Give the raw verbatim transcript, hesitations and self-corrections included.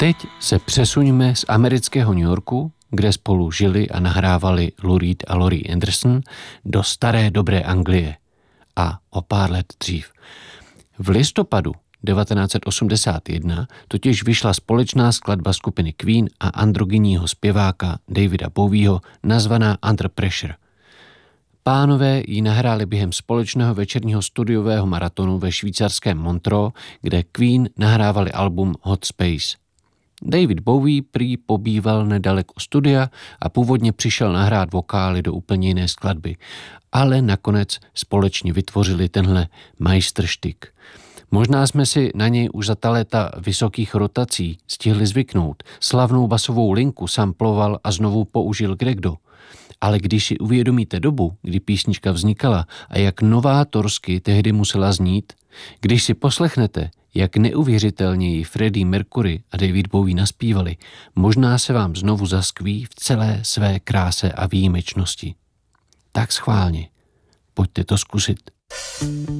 teď se přesuňme z amerického New Yorku, kde spolu žili a nahrávali Lou Reed a Laurie Anderson, do staré dobré Anglie a o pár let dřív. V listopadu devatenáct set osmdesát jedna totiž vyšla společná skladba skupiny Queen a androgynního zpěváka Davida Bowieho nazvaná Under Pressure. Pánové ji nahráli během společného večerního studiového maratonu ve švýcarském Montreux, kde Queen nahrávali album Hot Space. David Bowie prý pobýval nedaleko studia a původně přišel nahrát vokály do úplně jiné skladby, ale nakonec společně vytvořili tenhle majstrštyk. Možná jsme si na něj už za ta léta vysokých rotací stihli zvyknout. Slavnou basovou linku samploval a znovu použil kdekdo. Ale když si uvědomíte dobu, kdy písnička vznikala a jak novátorsky tehdy musela znít, když si poslechnete, jak neuvěřitelně ji Freddie Mercury a David Bowie naspívali, možná se vám znovu zaskví v celé své kráse a výjimečnosti. Tak schválně, pojďte to zkusit.